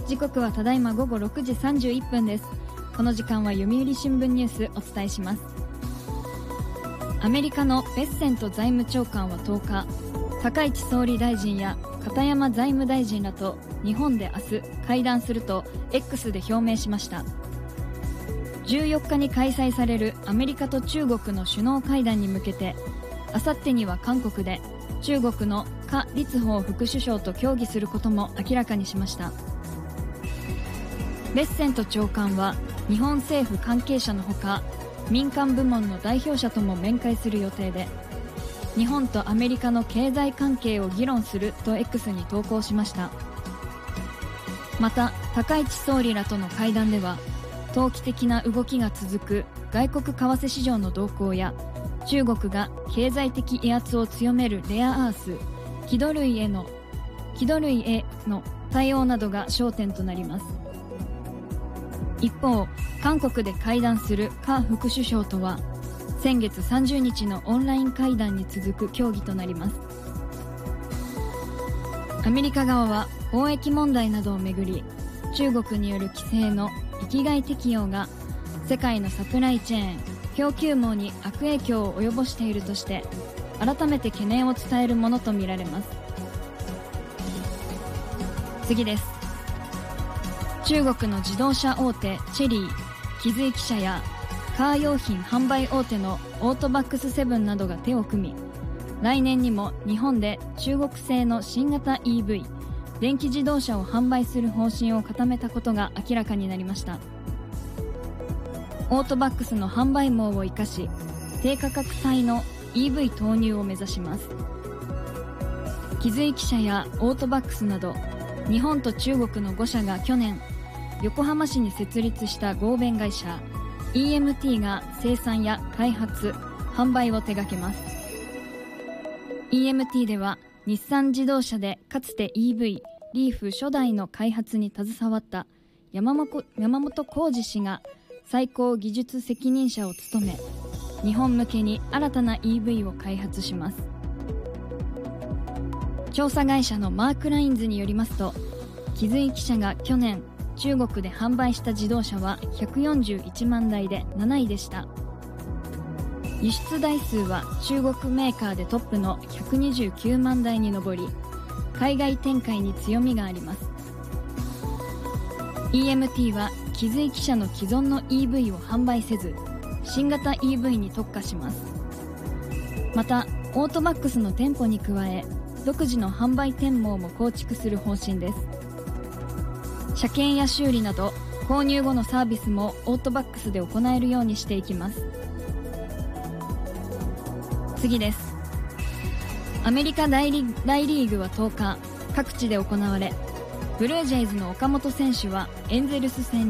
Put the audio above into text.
時刻はただいま午後6時31分です。この時間は読売新聞ニュースお伝えします。アメリカのベッセント財務長官は10日、高市総理大臣や片山財務大臣らと日本で明日会談すると X で表明しました。14日に開催されるアメリカと中国の首脳会談に向けて、あさってには韓国で中国の夏立峰副首相と協議することも明らかにしました。ベッセント長官は日本政府関係者のほか、民間部門の代表者とも面会する予定で、日本とアメリカの経済関係を議論すると X に投稿しました。また高市総理らとの会談では、投機的な動きが続く外国為替市場の動向や、中国が経済的威圧を強めるレアアース、気土類への対応などが焦点となります。一方、韓国で会談する夏副首相とは先月30日のオンライン会談に続く協議となります。アメリカ側は貿易問題などをめぐり、中国による規制の域外適用が世界のサプライチェーン、供給網に悪影響を及ぼしているとして、改めて懸念を伝えるものとみられます。次です。中国の自動車大手チェリー、木随汽車やカー用品販売大手のオートバックスセブンなどが手を組み、来年にも日本で中国製の新型 EV、電気自動車を販売する方針を固めたことが明らかになりました。オートバックスの販売網を生かし、低価格帯の EV 投入を目指します。木随汽車やオートバックスなど日本と中国の5社が去年横浜市に設立した合弁会社 EMT が生産や開発、販売を手掛けます。 EMT では日産自動車でかつて EV リーフ初代の開発に携わった山本浩二氏が最高技術責任者を務め、日本向けに新たな EV を開発します。調査会社のマークラインズによりますと、木随汽車が去年中国で販売した自動車は141万台で7位でした。輸出台数は中国メーカーでトップの129万台に上り、海外展開に強みがあります。 EMT は木随汽車の既存の EV を販売せず、新型 EV に特化します。またオートバックスの店舗に加え、独自の販売店網も構築する方針です。車検や修理など購入後のサービスもオートバックスで行えるようにしていきます。次です。アメリカ大リーグは10日各地で行われ、ブルージェイズの岡本選手はエンゼルス戦